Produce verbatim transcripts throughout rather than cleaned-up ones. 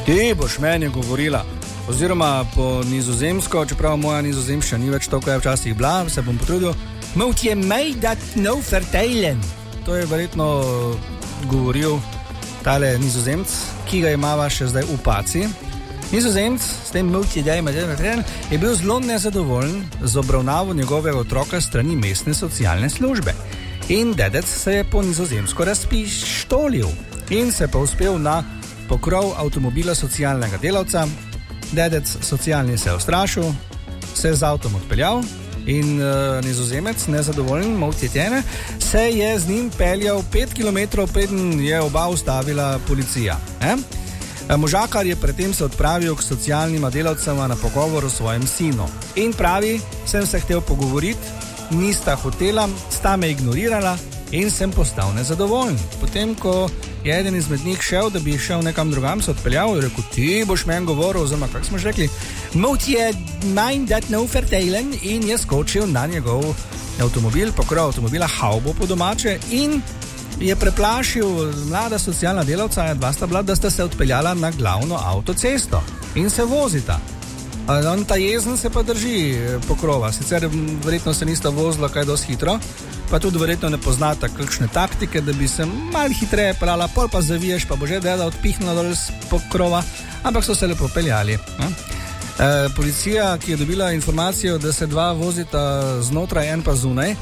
Ti boš meni govorila, oziroma po nizozemsko, čeprav moja nizozemščina ni več to, ko je včasih bila, se bom potrudil. Moet je mij dat nou vertellen? To je verjetno govoril tale nizozemc, ki ga imava še zdaj v paci. Nizozemc s tem moet je daj vertellen je bil zelo nezadovoljen z obravnavo njegovega otroka strani mestne socialne službe. In dedec se je po nizozemsko razpištolil in se pa uspel na pokrov avtomobila socialnega delavca. Dedec socialni se je ustrašil, se je z avtom odpeljal in uh, nizozemec, nezadovoljen, mavtjetjene, se je z njim peljal pet kilometrov, preden je oba ustavila policija. Eh? Možakar je predtem se odpravil k socialnima delavcama na pogovor o svojem sinu. In pravi, sem se hotel pogovoriti, nista hotela, sta me ignorirala in sem postal nezadovoljen. Potem, ko je eden izmed njih šel, da bi šel nekam drugam, se odpeljal in rekel, ti boš meni govoril, oziroma, kako smo že rekli, moet je mijn dat nou vertellen, in je skočil na njegov avtomobil, pokrov avtomobila, havbo po domače, in je preplašil mlada socialna delavca, dva sta bila, da sta se odpeljala na glavno avtocesto in se vozita. On ta jezen se pa drži pokrova, sicer verjetno se nista vozila kaj dosti hitro, pa tudi verjetno ne poznata kakšne taktike, da bi se malo hitreje pelala, pol pa zaviješ, pa bo že deda odpihnila dol z pokrova, ampak so se lepo peljali. E, policija, ki je dobila informacijo, da se dva vozita znotraj, en pa zunaj,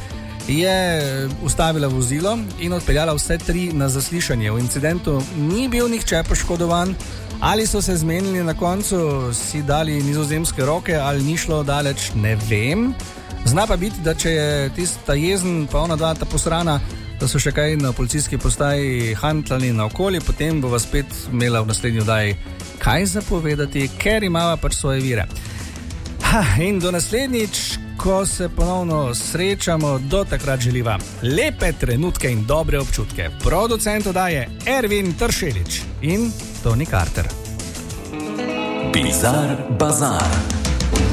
je ustavila vozilo in odpeljala vse tri na zaslišanje. V incidentu ni bil nihče poškodovan, ali so se zmenili na koncu, si dali nizozemske roke, ali ni šlo daleč, ne vem. Zna pa biti, da če je tista jezen, pa ona dva ta posrana, da so še kaj na policijski postaji hantlali naokoli, potem bo vas spet imela v naslednji oddaji kaj zapovedati, ker imava pač svoje vire. Ha, in do naslednjič, ko se ponovno srečamo, do takrat želiva lepe trenutke in dobre občutke. Producent oddaje Ervin Tršelič in Toni Carter. Bizar Bazar.